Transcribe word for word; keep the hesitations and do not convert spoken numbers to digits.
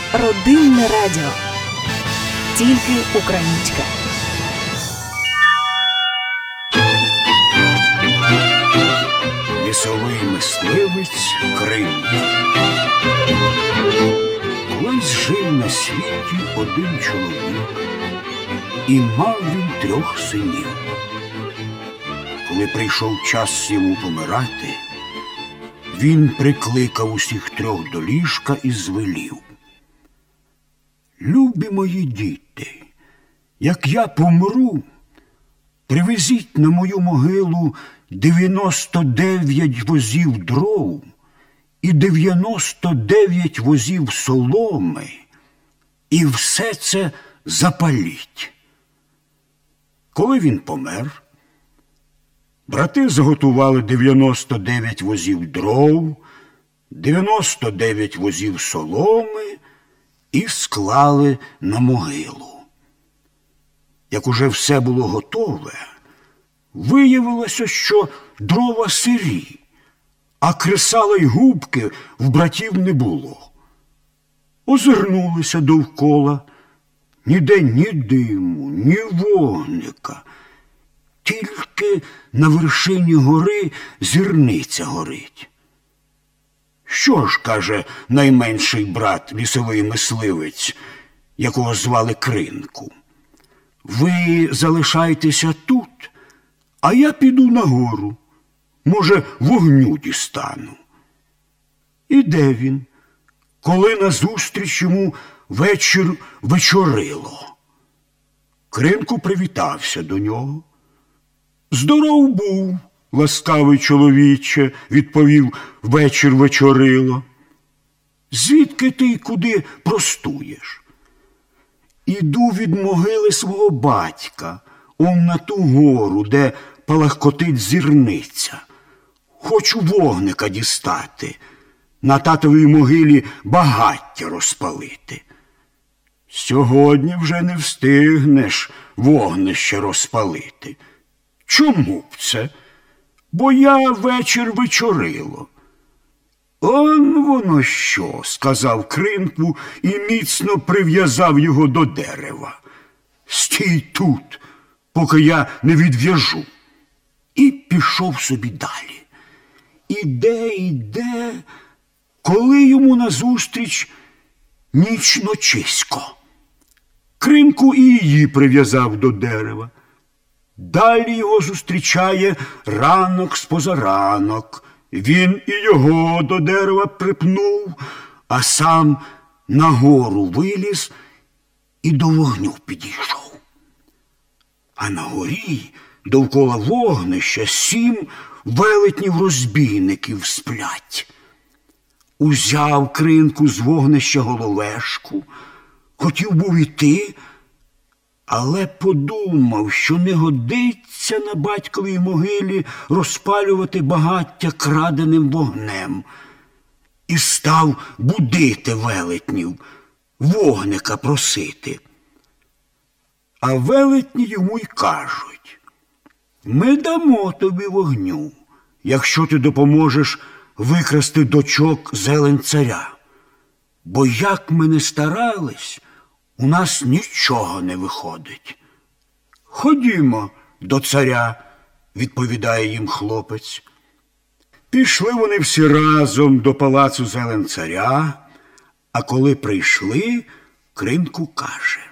Родинне радіо. Тільки українське. Лісовий мисливець Кринку. Колись жив на світі один чоловік, і мав він трьох синів. Коли прийшов час йому помирати, він прикликав усіх трьох до ліжка і звелів: «Любі мої діти, як я помру, привезіть на мою могилу дев'яносто дев'ять возів дров і дев'яносто дев'ять возів соломи, і все це запаліть». Коли він помер, брати заготували дев'яносто дев'ять возів дров, дев'яносто дев'ять возів соломи і склали на могилу. Як уже все було готове, виявилося, що дрова сирі, а кресала й губки в братів не було. Озирнулися довкола, ніде ні диму, ні вогника, тільки на вершині гори зірниця горить. «Що ж, – каже найменший брат, лісовий мисливець, якого звали Кринку, – ви залишайтеся тут, а я піду нагору, може, вогню дістану». Іде він, коли назустріч йому вечір вечорило. Кринку привітався до нього. «Здоров був, ласкавий чоловіче», – відповів вечір вечорило. «Звідки ти й куди простуєш?» «Іду від могили свого батька, он на ту гору, де палахкотить зірниця. Хочу вогника дістати, на татовій могилі багаття розпалити». «Сьогодні вже не встигнеш вогнище розпалити». «Чому б це?» «Бо я вечір вечорило». «Он воно що», – сказав Кринку і міцно прив'язав його до дерева. «Стій тут, поки я не відв'яжу». І пішов собі далі. Іде, іде, коли йому назустріч нічночисько. Кринку і її прив'язав до дерева. Далі його зустрічає ранок спозаранок. Він і його до дерева припнув, а сам нагору виліз і до вогню підійшов. А на горі довкола вогнища сім велетнів-розбійників сплять. Узяв Кринку з вогнища головешку, хотів був іти, але подумав, що не годиться на батьковій могилі розпалювати багаття краденим вогнем, і став будити велетнів, вогника просити. А велетні йому й кажуть: «Ми дамо тобі вогню, якщо ти допоможеш викрасти дочок зелень царя. Бо як ми не старались, у нас нічого не виходить». «Ходімо до царя», – відповідає їм хлопець. Пішли вони всі разом до палацу зелень царя, а коли прийшли, Кринку каже: